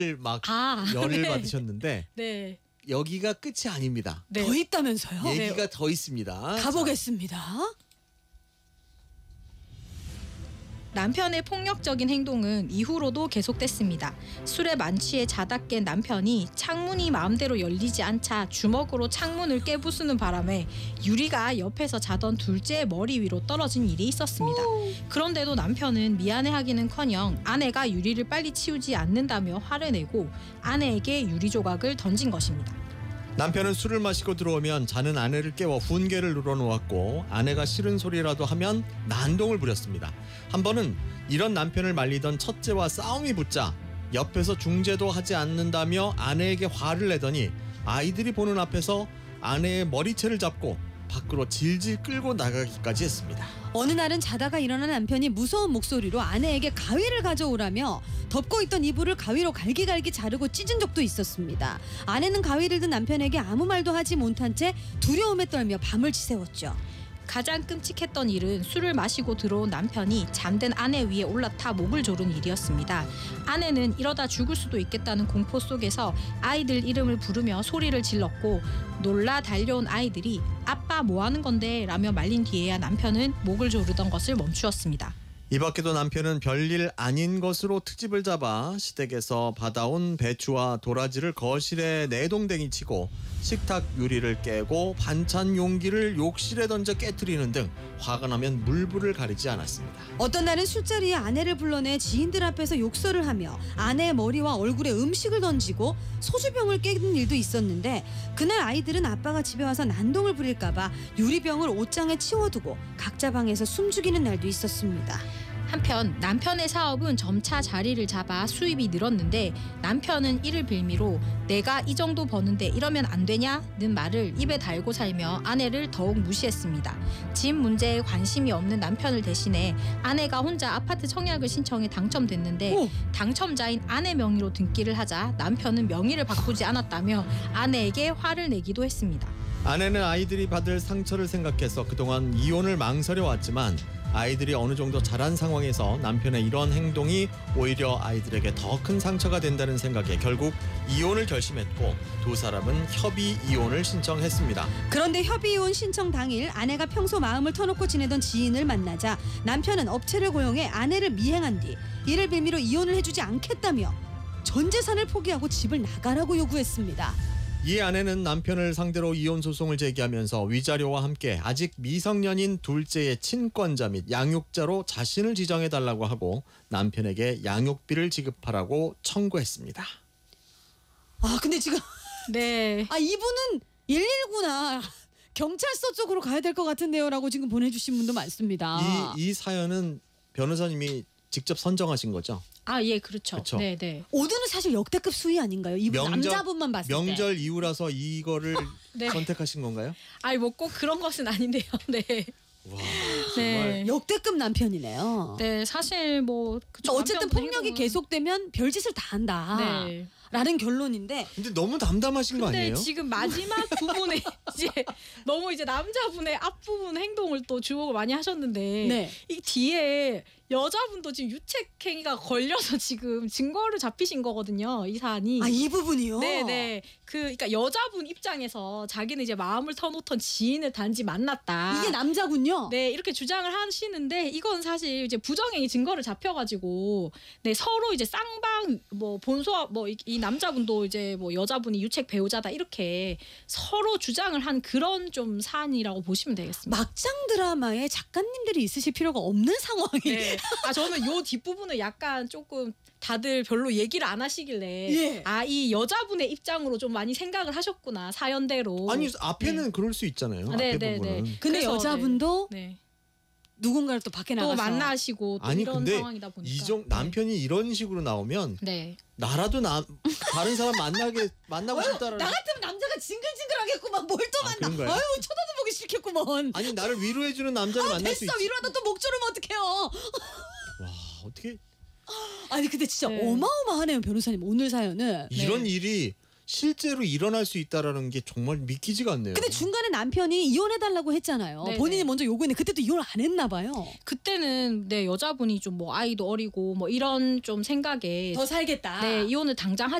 막 아, 열을 네. 받으셨는데 네. 여기가 끝이 아닙니다. 네. 더 있다면서요? 얘기가 더 있습니다. 가보겠습니다. 남편의 폭력적인 행동은 이후로도 계속됐습니다. 술에 만취해 자다 깬 남편이 창문이 마음대로 열리지 않자 주먹으로 창문을 깨부수는 바람에 유리가 옆에서 자던 둘째의 머리 위로 떨어진 일이 있었습니다. 그런데도 남편은 미안해하기는커녕 아내가 유리를 빨리 치우지 않는다며 화를 내고 아내에게 유리 조각을 던진 것입니다. 남편은 술을 마시고 들어오면 자는 아내를 깨워 훈계를 눌러놓았고 아내가 싫은 소리라도 하면 난동을 부렸습니다. 한 번은 이런 남편을 말리던 첫째와 싸움이 붙자 옆에서 중재도 하지 않는다며 아내에게 화를 내더니 아이들이 보는 앞에서 아내의 머리채를 잡고 밖으로 질질 끌고 나가기까지 했습니다. 어느 날은 자다가 일어난 남편이 무서운 목소리로 아내에게 가위를 가져오라며 덮고 있던 이불을 가위로 갈기갈기 자르고 찢은 적도 있었습니다. 아내는 가위를 든 남편에게 아무 말도 하지 못한 채 두려움에 떨며 밤을 지새웠죠. 가장 끔찍했던 일은 술을 마시고 들어온 남편이 잠든 아내 위에 올라타 목을 조른 일이었습니다. 아내는 이러다 죽을 수도 있겠다는 공포 속에서 아이들 이름을 부르며 소리를 질렀고 놀라 달려온 아이들이 아빠 뭐 하는 건데 라며 말린 뒤에야 남편은 목을 조르던 것을 멈추었습니다. 이 밖에도 남편은 별일 아닌 것으로 트집을 잡아 시댁에서 받아온 배추와 도라지를 거실에 내동댕이 치고 식탁 유리를 깨고 반찬 용기를 욕실에 던져 깨트리는 등 화가 나면 물불을 가리지 않았습니다. 어떤 날은 술자리에 아내를 불러내 지인들 앞에서 욕설을 하며 아내의 머리와 얼굴에 음식을 던지고 소주병을 깨는 일도 있었는데 그날 아이들은 아빠가 집에 와서 난동을 부릴까봐 유리병을 옷장에 치워두고 각자 방에서 숨죽이는 날도 있었습니다. 한편 남편의 사업은 점차 자리를 잡아 수입이 늘었는데 남편은 이를 빌미로 내가 이 정도 버는데 이러면 안 되냐는 말을 입에 달고 살며 아내를 더욱 무시했습니다. 집 문제에 관심이 없는 남편을 대신해 아내가 혼자 아파트 청약을 신청해 당첨됐는데 당첨자인 아내 명의로 등기를 하자 남편은 명의를 바꾸지 않았다며 아내에게 화를 내기도 했습니다. 아내는 아이들이 받을 상처를 생각해서 그동안 이혼을 망설여 왔지만 아이들이 어느 정도 자란 상황에서 남편의 이런 행동이 오히려 아이들에게 더 큰 상처가 된다는 생각에 결국 이혼을 결심했고 두 사람은 협의 이혼을 신청했습니다. 그런데 협의 이혼 신청 당일 아내가 평소 마음을 터놓고 지내던 지인을 만나자 남편은 업체를 고용해 아내를 미행한 뒤 이를 빌미로 이혼을 해주지 않겠다며 전 재산을 포기하고 집을 나가라고 요구했습니다. 이 아내는 남편을 상대로 이혼 소송을 제기하면서 위자료와 함께 아직 미성년인 둘째의 친권자 및 양육자로 자신을 지정해달라고 하고 남편에게 양육비를 지급하라고 청구했습니다. 아 근데 지금 네. 이분은 119나 경찰서 쪽으로 가야 될 것 같은데요라고 지금 보내주신 분도 많습니다. 이 사연은 변호사님이 직접 선정하신 거죠? 아, 예, 그렇죠. 그쵸. 네, 네. 오드는 사실 역대급 수위 아닌가요? 이분 남자분만 봤을 때. 명절 이후라서 이거를 네. 선택하신 건가요? 아니 뭐 꼭 그런 것은 아닌데요. 네. 와, 네. 역대급 남편이네요. 네, 사실 뭐 그쵸, 어쨌든 남편분 폭력이 행동은- 계속되면 별짓을 다 한다. 네. 라는 결론인데 근데 너무 담담하신 거 근데 아니에요? 지금 마지막 부분에 이제 너무 이제 남자분의 앞부분 행동을 또 주목을 많이 하셨는데 네. 이 뒤에 여자분도 지금 유책행위가 걸려서 지금 증거를 잡히신 거거든요. 이 사안이. 이 부분이요? 네네. 그러니까 여자분 입장에서 자기는 이제 마음을 터놓던 지인을 단지 만났다. 이게 남자군요. 네, 이렇게 주장을 하시는데 이건 사실 이제 부정행위 증거를 잡혀가지고 네 서로 이제 쌍방 뭐 본소와 뭐 이 남자분도 이제 뭐 여자분이 유책 배우자다 이렇게 서로 주장을 한 그런 좀 사안이라고 보시면 되겠습니다. 막장 드라마에 작가님들이 있으실 필요가 없는 상황이. 네. 아 저는 요 뒷부분을 약간 조금 다들 별로 얘기를 안 하시길래 예. 이 여자분의 입장으로 좀 많이 생각을 하셨구나 사연대로. 아니 앞에는 그럴 수 있잖아요. 네, 앞에 네, 부분은. 네. 근데 그래서, 여자분도 네. 누군가를 또 밖에 또 나가서 만나시고 또 아니 이런 근데 상황이다 보니까. 남편이 이런 식으로 나오면 네. 나라도 다른 사람 만나고 싶다라는. 나 같으면 남자가 징글징글하겠구만. 뭘 또 만나. 그런가요? 아유 쳐다도 보기 싫겠구먼. 아니 나를 위로해주는 남자를 만날 수 됐어 있지. 위로하다 또 목 조르면 어떡해요. 와 어떻게 아니 근데 진짜 네. 어마어마하네요 변호사님 오늘 사연은. 이런 일이 실제로 일어날 수 있다라는 게 정말 믿기지가 않네요. 근데 중간에 남편이 이혼해달라고 했잖아요. 네네. 본인이 먼저 요구했는데 그때도 이혼을 안 했나 봐요. 그때는 네 여자분이 좀 뭐 아이도 어리고 뭐 이런 좀 생각에 더 살겠다. 네 이혼을 당장